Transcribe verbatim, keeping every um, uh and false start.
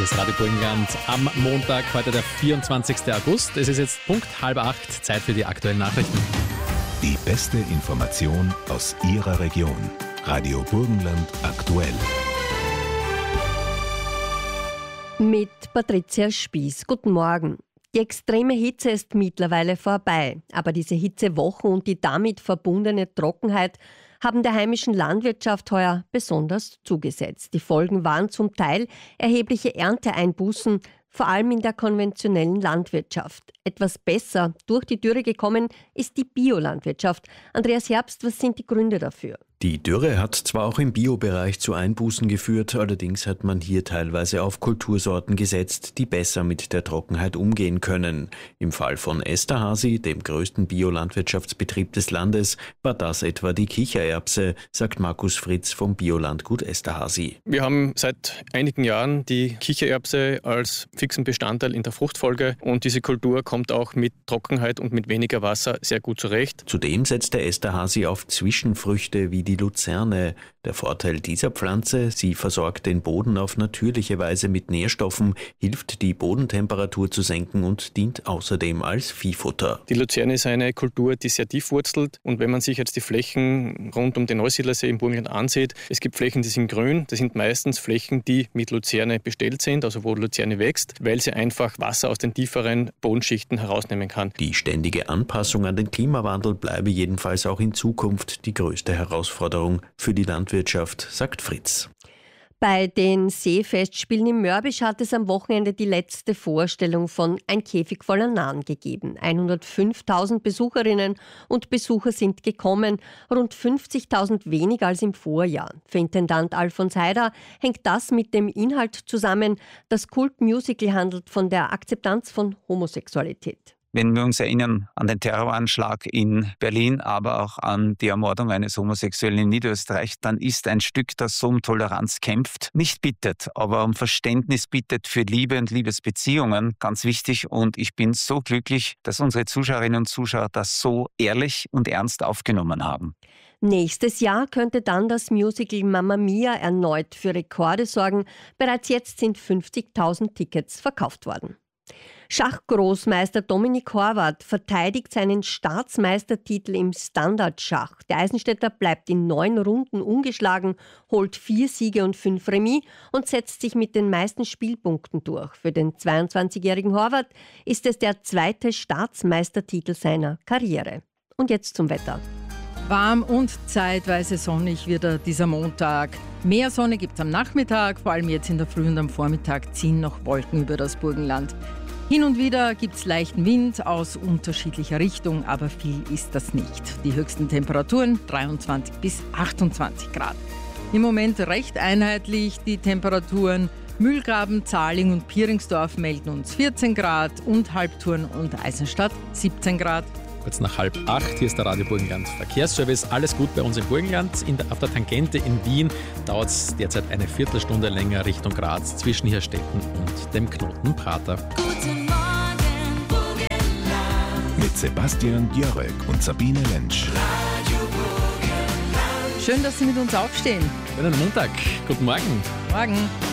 Hier ist Radio Burgenland am Montag, heute der vierundzwanzigsten August. Es ist jetzt Punkt halb acht, Zeit für die aktuellen Nachrichten. Die beste Information aus Ihrer Region. Radio Burgenland aktuell. Mit Patricia Spieß. Guten Morgen. Die extreme Hitze ist mittlerweile vorbei, aber diese Hitzewochen und die damit verbundene Trockenheit haben der heimischen Landwirtschaft heuer besonders zugesetzt. Die Folgen waren zum Teil erhebliche Ernteeinbußen, vor allem in der konventionellen Landwirtschaft. Etwas besser durch die Dürre gekommen ist die Biolandwirtschaft. Andreas Herbst, was sind die Gründe dafür? Die Dürre hat zwar auch im Biobereich zu Einbußen geführt, allerdings hat man hier teilweise auf Kultursorten gesetzt, die besser mit der Trockenheit umgehen können. Im Fall von Esterhazy, dem größten Biolandwirtschaftsbetrieb des Landes, war das etwa die Kichererbse, sagt Markus Fritz vom Biolandgut Esterhazy. Wir haben seit einigen Jahren die Kichererbse als fixen Bestandteil in der Fruchtfolge und diese Kultur kommt auch mit Trockenheit und mit weniger Wasser sehr gut zurecht. Zudem setzt der Esterhazy auf Zwischenfrüchte wie die Luzerne. Der Vorteil dieser Pflanze, sie versorgt den Boden auf natürliche Weise mit Nährstoffen, hilft die Bodentemperatur zu senken und dient außerdem als Viehfutter. Die Luzerne ist eine Kultur, die sehr tief wurzelt und wenn man sich jetzt die Flächen rund um den Neusiedlersee im Burgenland ansieht, es gibt Flächen, die sind grün, das sind meistens Flächen, die mit Luzerne bestellt sind, also wo Luzerne wächst, weil sie einfach Wasser aus den tieferen Bodenschichten herausnehmen kann. Die ständige Anpassung an den Klimawandel bleibe jedenfalls auch in Zukunft die größte Herausforderung für die Landwirtschaft, sagt Fritz. Bei den Seefestspielen in Mörbisch hat es am Wochenende die letzte Vorstellung von Ein Käfig voller Nahen gegeben. hundertfünftausend Besucherinnen und Besucher sind gekommen, rund fünfzigtausend weniger als im Vorjahr. Für Intendant Alfons Heider hängt das mit dem Inhalt zusammen. Das Kultmusical handelt von der Akzeptanz von Homosexualität. Wenn wir uns erinnern an den Terroranschlag in Berlin, aber auch an die Ermordung eines Homosexuellen in Niederösterreich, dann ist ein Stück, das so um Toleranz kämpft, nicht bittet, aber um Verständnis bittet für Liebe und Liebesbeziehungen, ganz wichtig. Und ich bin so glücklich, dass unsere Zuschauerinnen und Zuschauer das so ehrlich und ernst aufgenommen haben. Nächstes Jahr könnte dann das Musical Mamma Mia erneut für Rekorde sorgen. Bereits jetzt sind fünfzigtausend Tickets verkauft worden. Schachgroßmeister Dominik Horvath verteidigt seinen Staatsmeistertitel im Standardschach. Der Eisenstädter bleibt in neun Runden ungeschlagen, holt vier Siege und fünf Remis und setzt sich mit den meisten Spielpunkten durch. Für den zweiundzwanzigjährigen Horvath ist es der zweite Staatsmeistertitel seiner Karriere. Und jetzt zum Wetter. Warm und zeitweise sonnig wird er dieser Montag. Mehr Sonne gibt es am Nachmittag, vor allem jetzt in der Früh und am Vormittag ziehen noch Wolken über das Burgenland. Hin und wieder gibt es leichten Wind aus unterschiedlicher Richtung, aber viel ist das nicht. Die höchsten Temperaturen dreiundzwanzig bis achtundzwanzig Grad. Im Moment recht einheitlich die Temperaturen. Mühlgraben, Zahling und Pieringsdorf melden uns vierzehn Grad und Halbturn und Eisenstadt siebzehn Grad. Kurz nach halb acht, hier ist der Radio Burgenland Verkehrsservice. Alles gut bei uns im Burgenland. In der, auf der Tangente in Wien dauert es derzeit eine Viertelstunde länger Richtung Graz zwischen Hirstetten und dem Knoten Prater. Guten Morgen, Burgenland. Mit Sebastian Jörg und Sabine Lentsch. Radio Burgenland. Schön, dass Sie mit uns aufstehen. Schönen Montag. Guten Morgen. Morgen.